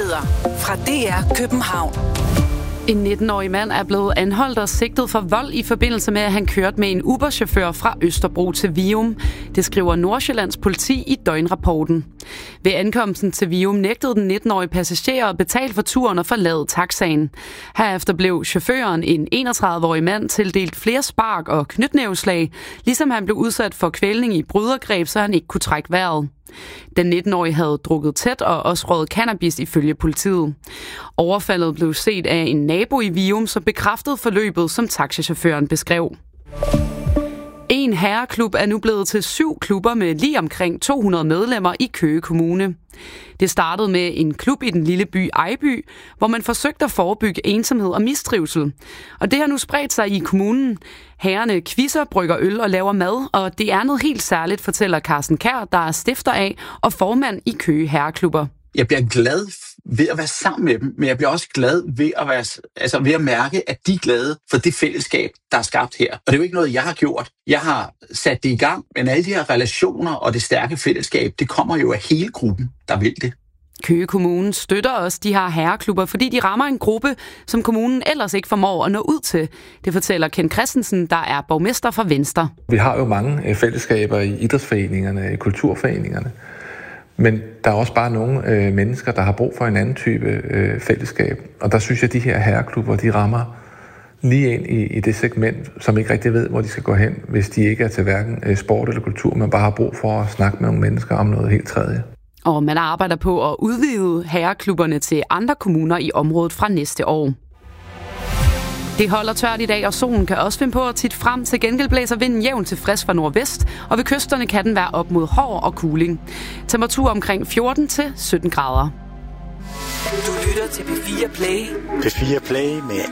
Nyheder fra DR København. En 19-årig mand er blevet anholdt og sigtet for vold i forbindelse med, at han kørte med en Uber-chauffør fra Østerbro til Vium. Det skriver Nordsjællands politi i døgnrapporten. Ved ankomsten til Vium nægtede den 19-årige passager at betale for turen og forlade taxaen. Herefter blev chaufføren, en 31-årig mand, tildelt flere spark og knytnæveslag, ligesom han blev udsat for kvælning i brydergreb, så han ikke kunne trække vejret. Den 19-årige havde drukket tæt og også røget cannabis ifølge politiet. Overfaldet blev set af en nabo i Vium, som bekræftede forløbet, som taxichaufføren beskrev. En herreklub er nu blevet til 7 klubber med lige omkring 200 medlemmer i Køge Kommune. Det startede med en klub i den lille by Ejby, hvor man forsøgte at forebygge ensomhed og mistrivsel. Og det har nu spredt sig i kommunen. Herrerne quizzer, brygger øl og laver mad, og det er noget helt særligt, fortæller Carsten Kjær, der er stifter af og formand i Køge Herreklubber. Jeg bliver glad ved at være sammen med dem, men jeg bliver også glad ved at mærke, at de er glade for det fællesskab, der er skabt her. Og det er jo ikke noget, jeg har gjort. Jeg har sat det i gang, men alle de her relationer og det stærke fællesskab, det kommer jo af hele gruppen, der vil det. Køge Kommune støtter også de her herreklubber, fordi de rammer en gruppe, som kommunen ellers ikke formår at nå ud til. Det fortæller Ken Christensen, der er borgmester for Venstre. Vi har jo mange fællesskaber i idrætsforeningerne, i kulturforeningerne. Men der er også bare nogle mennesker, der har brug for en anden type fællesskab. Og der synes jeg, at de her herreklubber, de rammer lige ind i det segment, som ikke rigtig ved, hvor de skal gå hen, hvis de ikke er til hverken sport eller kultur, men bare har brug for at snakke med nogle mennesker om noget helt tredje. Og man arbejder på at udvide herreklubberne til andre kommuner i området fra næste år. Det holder tørt i dag, og solen kan også finde på at titte frem. Til gengæld blæser vinden jævnt til frisk fra nordvest, og ved kysterne kan den være op mod hård og kuling. Temperatur omkring 14 til 17 grader. Du lytter til P4 Play. P4 Play med